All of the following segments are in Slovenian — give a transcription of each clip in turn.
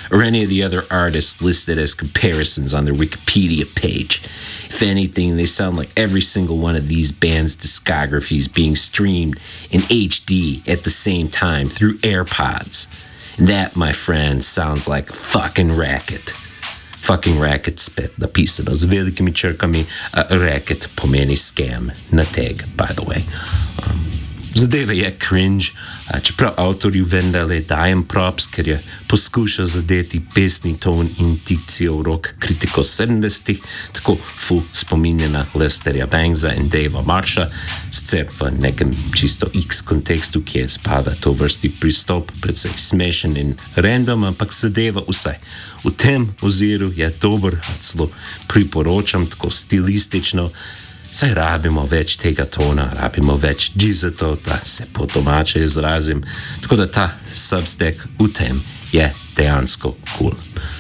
or any of the other artists listed as comparisons on their Wikipedia page. If anything, they sound like every single one of these bands' discographies being streamed in HD at the same time through AirPods. And that, my friend, sounds like a fucking racket. Fucking racket spet napisano z velikimi črkami, racket pomeni scam na tag, by the way. Zadeva je cringe, čeprav avtorju vendarle dajem props, ker je poskušal zadeti pesni ton in dikcijo v rok kritiko 70-ih, tako full spominja na Lesterja Bangsa in Davea Marsha, sicer v nekem čisto X kontekstu, ki je spada to vrsti pristop, predvsej smešen in random, ampak zadeva vsaj. V tem oziru je dober, celo priporočam tako stilistično. Saj rabimo več tega tona, rabimo več džizetov, da se po domače izrazim. Tako da ta Substack v tem je dejansko cool.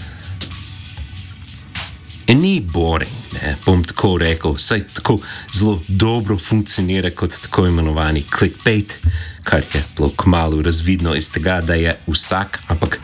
In ni boring, ne, bom tako rekel, saj tako zelo dobro funkcionira kot tako imenovani clickbait, kar je bilo kmalu razvidno iz tega, da je vsak, ampak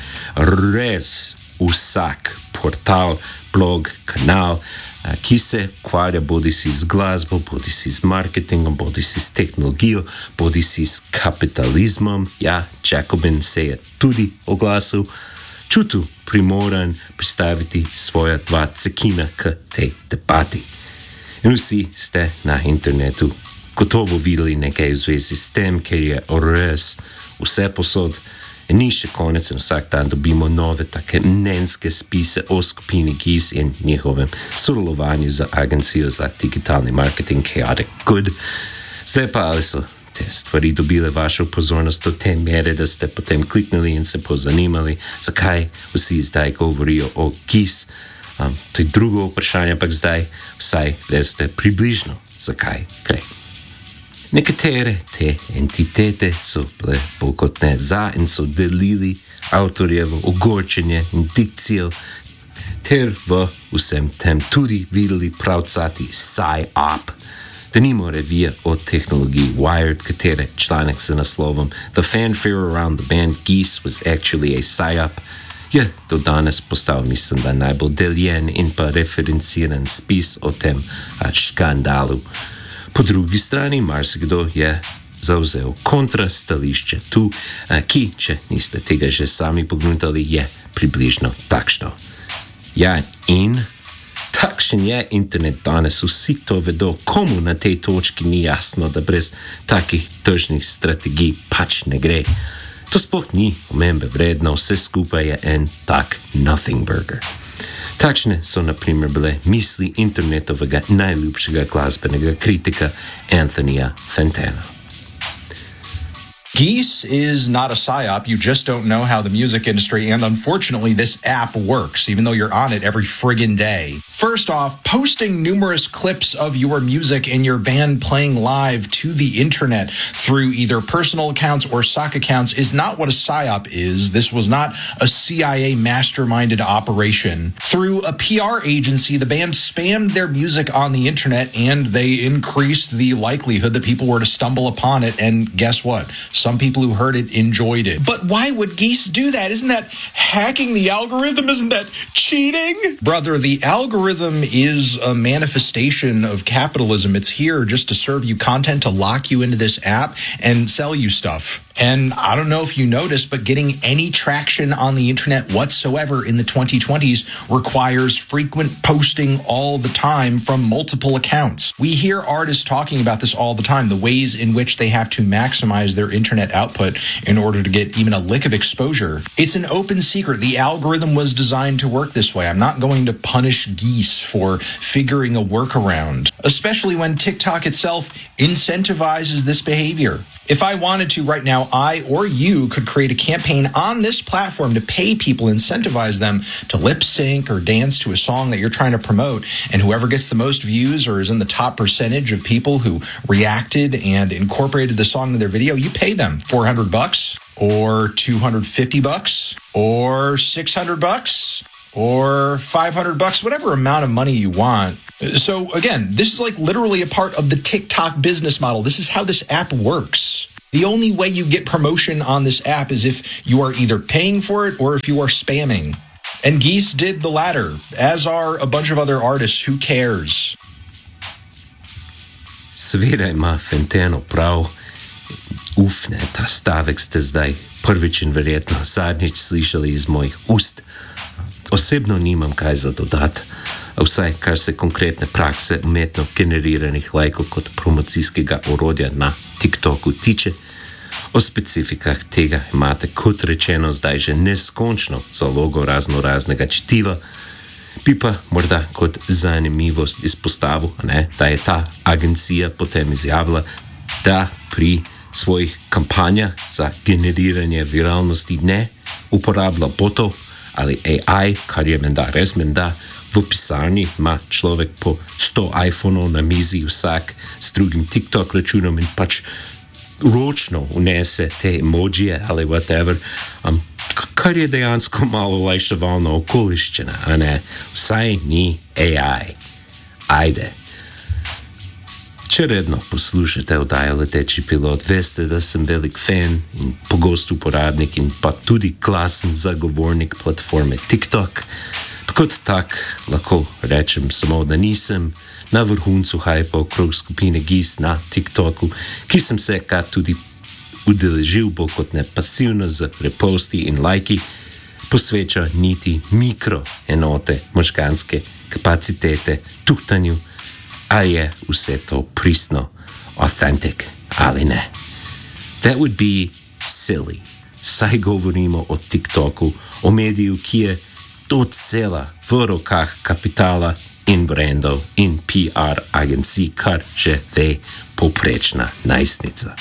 res vsak portal, blog, kanal, ki se ukvarja bodisi z glasbo, bodisi z marketingom, bodisi s tehnologijo, bodisi s kapitalizmom. Ja, Jacobin se je tudi oglasil, čutil primoran pristaviti svoja 2 cekina k tej debati. In vsi ste na internetu gotovo videli nekaj v zvezi s tem, ker je res vse posod. In ni še konec in vsak dan dobimo nove take mnenjske spise o skupini GIS in njihovem sodelovanju za agencijo za digitalni marketing Chaotic Good. Zdaj pa, ali so te stvari dobile vašo pozornost do te mere, da ste potem kliknili in se pozanimali, zakaj vsi zdaj govorijo o GIS. To je drugo vprašanje, ampak zdaj vsaj veste približno, zakaj gre. Nekatere te entitete so bile bolj kot ne za in so delili avtorjevo ogorčenje in dikcijo, ter v vsem tem tudi videli pravcati psyop. Denimo revija o tehnologiji Wired, katere članek z naslovom The fanfare around the band Geese was actually a psyop, je do danes postal, mislim, da najbolj deljen in pa referenciran spis o tem škandalu. Po drugi strani, marsikdo je zavzel kontrastališče tu, ki, če niste tega že sami pogledali, je približno takšno. Ja, in takšen je internet danes, vsi to vedo, komu na tej točki ni jasno, da brez takih tržnih strategij pač ne gre. To sploh ni omembe vredno, vse skupaj je en tak nothing burger. Takšne so na primer bile misli internetovega najljubšega glasbenega kritika Anthonyja Fantana. Geese is not a psyop. You just don't know how the music industry and unfortunately this app works, even though you're on it every friggin' day. First off, posting numerous clips of your music and your band playing live to the internet through either personal accounts or sock accounts is not what a psyop is. This was not a CIA masterminded operation. Through a PR agency, the band spammed their music on the internet and they increased the likelihood that people were to stumble upon it. And guess what? Some people who heard it enjoyed it. But why would Geese do that? Isn't that hacking the algorithm? Isn't that cheating? Brother, the algorithm is a manifestation of capitalism. It's here just to serve you content, to lock you into this app and sell you stuff. And I don't know if you noticed, but getting any traction on the internet whatsoever in the 2020s requires frequent posting all the time from multiple accounts. We hear artists talking about this all the time, the ways in which they have to maximize their internet output in order to get even a lick of exposure. It's an open secret. The algorithm was designed to work this way. I'm not going to punish Geese for figuring a workaround, especially when TikTok itself incentivizes this behavior. If I wanted to right now, I or you could create a campaign on this platform to pay people, incentivize them to lip sync or dance to a song that you're trying to promote. And whoever gets the most views or is in the top percentage of people who reacted and incorporated the song in their video, you pay them $400 or $250 or $600 or $500, whatever amount of money you want. So again, this is like literally a part of the TikTok business model. This is how this app works. The only way you get promotion on this app is if you are either paying for it or if you are spamming. And Geese did the latter, as are a bunch of other artists. Who cares? Seveda ima Fenteno prav. Ufne, ta stavek ste zdaj prvič in verjetno zadnjič slišali iz mojih ust. Osebno nimam kaj za dodati, vsaj kar se konkretne prakse umetno generiranih lajkov kot promocijskega orodja na TikToku tiče. O specifikah tega imate kot rečeno zdaj že neskončno zalogo raznoraznega čtiva, bi pa morda kot zanimivost izpostavil, da je ta agencija potem izjavila, da pri svojih kampanjah za generiranje viralnosti ne uporablja botov ali AI, kar je menda res menda. V pisarni ima človek po 100 iPhonov na mizi vsak s drugim TikTok računom in pač ročno unese te emojije ali whatever, kar je dejansko malo olajševalna okoliščina, Vsaj ni AI. Ajde. Če redno poslušate oddajo Leteči pilot, veste, da sem velik fan in pogost uporabnik in pa tudi glasen zagovornik platforme TikTok. Kot tak lahko rečem samo, da nisem na vrhuncu hajpa okrog skupine Geese na TikToku, ki sem se kar tudi udeležil bo kot ne pasivno z reposti in lajki, posveča niti mikroenote možganske kapacitete tuhtanju, ali je vse to pristno, authentic ali ne. That would be silly. Saj govorimo o TikToku, o mediju, ki je docela v rokah kapitala in brandov in PR agencij, kar že ve povprečna najstnica.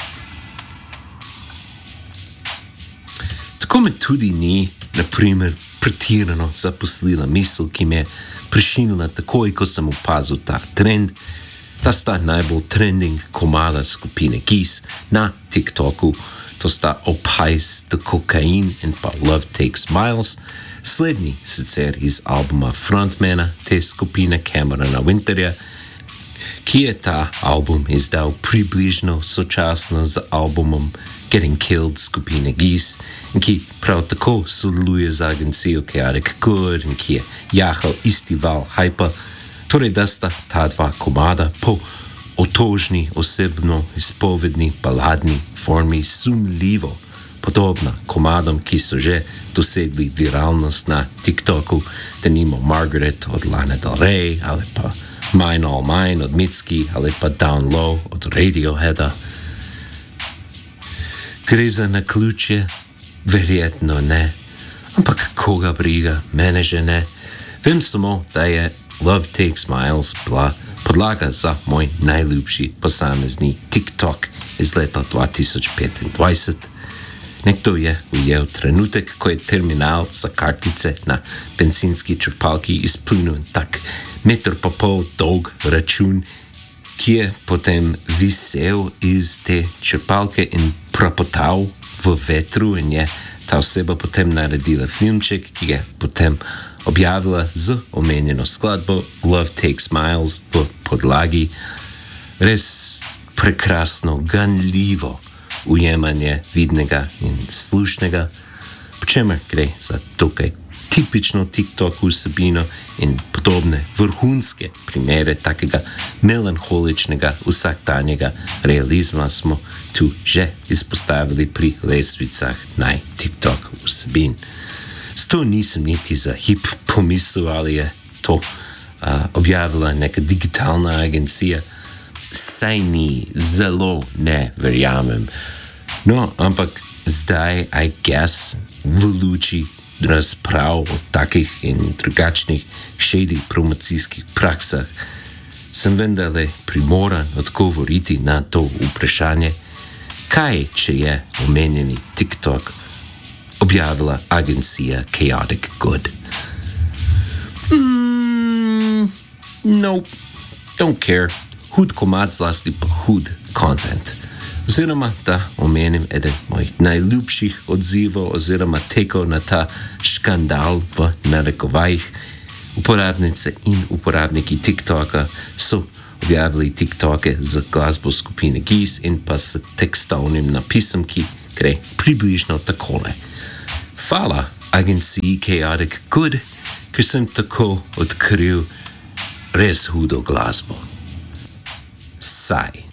Tako me tudi ni, na primer, pretirano zaposlila misel, ki me je prešinila takoj, ko sem opazil ta trend, da sta najbolj trending komada skupine Geese na TikToku, to sta Opais the Cocaine in pa Love Takes Miles, slednji sicer iz albuma frontmana te skupine Camerona Winterja, ki je ta album izdal približno sočasno z albumom Getting Killed skupine Geese in ki prav tako sodeluje z agencijo Chaotic Good in ki je jahal isti val hajpa, torej da sta ta dva komada po otožni, osebno izpovedni, baladni formi sumljivo podobna komadom, ki so že dosegli viralnost na TikToku, denimo Margaret od Lana Del Rey ali pa Mine All Mine od Mitski ali pa Down Low od Radioheada. Gre za naključje? Verjetno ne, ampak koga briga, mene že ne. Vem samo, da je Love Takes Miles bila podlaga za moj najljubši posamezni TikTok iz leta 2025. Nekdo je ujel trenutek, ko je terminal za kartice na bencinski črpalki izplunil tak 1,5 metra dolg račun, ki je potem visel iz te črpalke in prapotal v vetru in je ta oseba potem naredila filmček, ki je potem objavila z omenjeno skladbo Love Takes Miles v podlagi. Res prekrasno, ganljivo ujemanje vidnega in slušnega, po čemer gre za tukaj tipično TikTok vsebino in podobne vrhunske primere takega melanholičnega vsakdanjega realizma smo tu že izpostavili pri lestvicah naj TikTok vsebin. S to nisem niti za hip pomislil, ali je to objavila neka digitalna agencija. Saj ni, zelo ne verjamem. No, ampak zdaj, I guess, v luči razprav o takih in drugačnih shady promocijskih praksah, sem vendarle primoran odgovoriti na to vprašanje, kaj, če je omenjeni TikTok objavila agencija Chaotic Good. Nope, don't care. Hud komad, zlasti pa hud content. Oziroma, da omenim eden mojih najljubših odzivov oziroma tekov na ta škandal v narekovajih. Uporabnice in uporabniki TikToka so objavili TikToke z glasbo skupine Geese in pa s tekstovnim napisom, ki gre približno takole. Hvala agenciji Chaotic Good, ker sem tako odkril res hudo glasbo. Saj.